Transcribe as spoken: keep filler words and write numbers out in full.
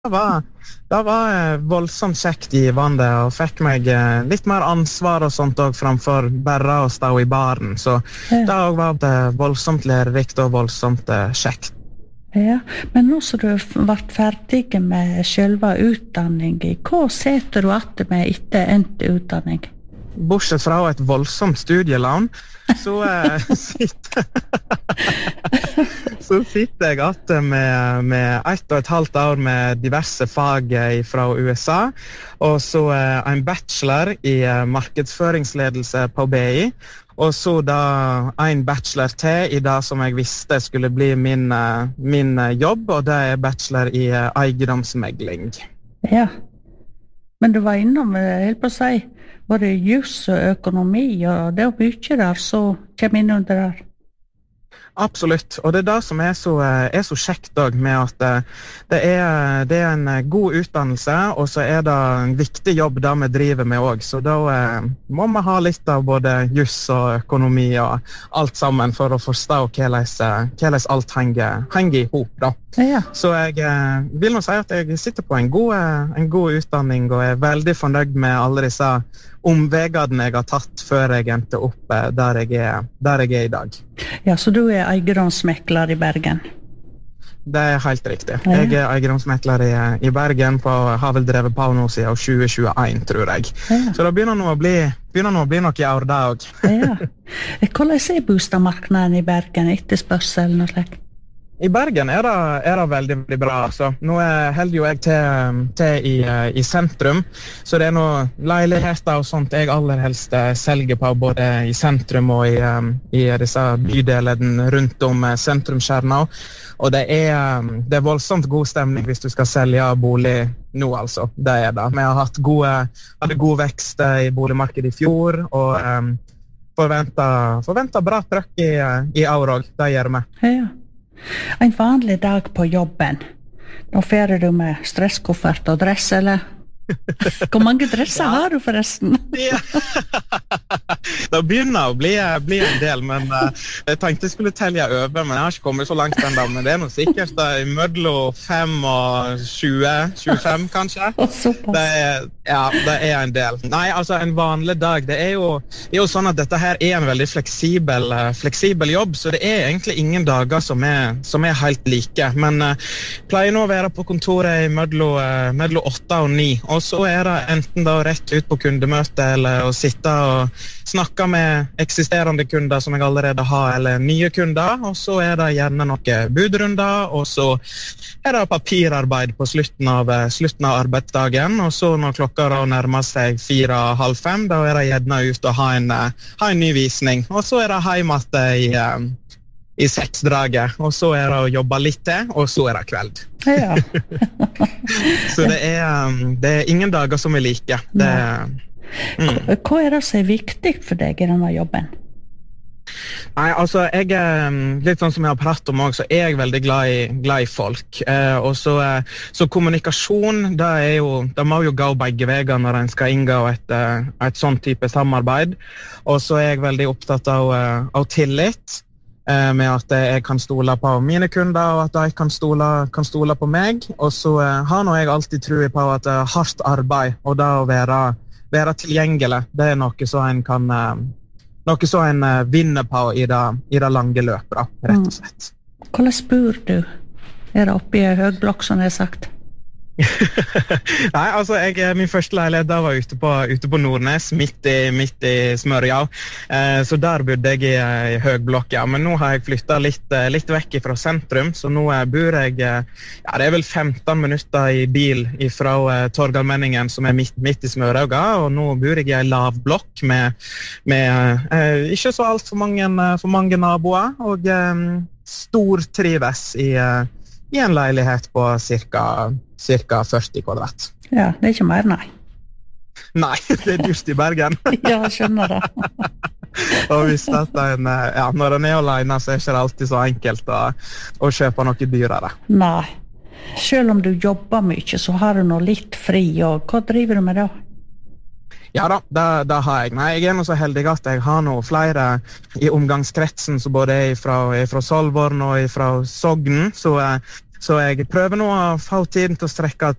Det var, det var eh, voldsomt kjekt givende, og fikk meg eh, litt mer ansvar og sånt også framfor bare å stå i baren. Så Ja. det også var det voldsomt lærerikt og voldsomt eh, kjekt. Ja, men nå som du ble ferdig med selve utdanningen, hva setter du att med etter endt utdanning? Bortsett fra et voldsomt studielån, så eh, sitter så sitter jeg att med, med ett og et halvt år med diverse fag eh, fra U S A, og så eh, en bachelor i eh, markedsføringsledelse på B I, og så da en bachelor til i det som jeg visste skulle bli min, eh, min eh, jobb, og det er bachelor i eh, eiendomsmegling. Ja, men du var innom, jeg helt på å si, både jus og økonomi, og det er mye der, så kommer inn under der. Absolutt, og det er det som er så, eh, er så kjekt også med at eh, det er, det er en eh, god utdannelse, og så er det en viktig jobb det vi driver med også. Så da eh, må vi ha litt av både jus og økonomi og alt sammen for å forstå hvordan, eh, hvordan alt henger, henger i hop da. Ja, Så jeg eh, vil nå si at jeg sitter på en god, eh, en god utdanning, og er veldig fornøyd med alle disse omvegene jeg har tatt før jeg endte opp eh, der, jeg er, der jeg er i dag. ja, så du er eiendomsmekler i Bergen? Det er helt riktig. Ja. Jeg er eiendomsmekler i, i Bergen, på, har vel drevet på nå siden tjue tjueen, tror jeg. Ja. Så det begynner nå å bli, begynner nå å bli noe i år det også. Ja. Hvordan er boligmarkedet i Bergen, etterspørselen og slik? I Bergen er det, er det veldig, veldig bra. Altså. Nå er, holder jo jeg til, til i, i sentrum, så det er noen leiligheter og sånt jeg aller helst eh, selger på, både i sentrum og i, um, i disse bydelene rundt om eh, sentrumskjerna. Og det er, um, det er voldsomt god stemning hvis du skal selge bolig nå, altså. Det er det. Vi har hatt gode, hadde god vekst eh, i boligmarkedet i fjor, og um, forventer, forventer bra trøkk i, i år også. Det gjør vi. Ja. En vanlig dag på jobben. Nå ferer du med stresskoffert og dress, eller? Hvor mange dresser har du forresten? Ja. Det begynner å bli, bli en del, men uh, jeg tenkte jeg skulle telle over, men jeg har ikke kommet så langt enda, men det er noe sikkert da, i mellom fem og tjue, tjuefem kanskje. Å, såpass. Det er, ja, det er en del. Nei, altså en vanlig dag, det er jo, det er jo sånn at dette her er en veldig fleksibel, uh, fleksibel jobb, så det er egentlig ingen dager som er, som er helt like, men uh, pleier nå å være på kontoret i mellom, uh, mellom åtte og ni, og så er det enten da rett ut på kundemøte eller å sitte og snakke med eksisterende kunder som jeg allerede har, eller nye kunder, og så er det gjerne noen budrunder, og så er det papirarbeid på slutten av, slutten av arbeidsdagen, og så når klokka da nærmer seg fire, halv fem, da er det gjerne ut og ha en, ha en ny visning, og så er det hjemme i, i seksdraget, og så er det å jobbe litt til, og så er det kveld. Ja. Så det er, det er ingen dager som er like. Det er, mm. Hva er det som er viktig for deg i denne jobben? Nei, altså, jeg er litt sånn som jeg har pratet om også, så er jeg veldig glad i, glad i folk. Eh, og så, eh, så kommunikasjon, det er jo, det må jo gå begge veier når en skal inngå et, et sånn type samarbeid. Og så er jeg veldig opptatt av, av tillit, eh, med at jeg kan stole på mine kunder, og at de kan stole, kan stole på meg. Og så eh, har nå jeg alltid tro på at uh, hardt arbeid, og det å være, være tilgjengelig, det er noe som en kan... Uh, Noe som en uh, vinner på i det, i det lange løpet, da, rett og slett. Mm. Hvordan bor du? Er det oppe i en høy blokk, som jeg har sagt? Nei, altså, jeg, min første leilighet da var ute på, ute på Nordnes, midt i, midt i Smørja. Eh, så der bodde jeg i, i høy blokk, ja. Men nå har jeg flyttet litt, litt vekk fra sentrum, så nå eh, bor jeg, eh, ja, det er vel femten minutter i bil fra eh, Torgallmenningen, som er midt, midt i Smørauga, og nå bor jeg i en lav blokk med, med eh, ikke så alt for mange, for mange naboer, og eh, stor trives i, eh, i en leilighet på cirka cirka førti kvadrat. Ja, det er ikke mer, nei. Nei, det er dyrt i Bergen. Ja, jeg skjønner det. Og hvis dette er en, ja, når en er alene, så er det ikke alltid så enkelt å, å kjøpe noe dyrere. Nei. Selv om du jobber mye, så har du noe litt fri, og hva driver du med da? Ja da, det, det har jeg. Nei, jeg er nå så heldig at jeg har noe flere i omgangskretsen, som både er fra, er fra Solvorn og er fra Sogn, så Så jeg prøver nå å få tiden til å strekke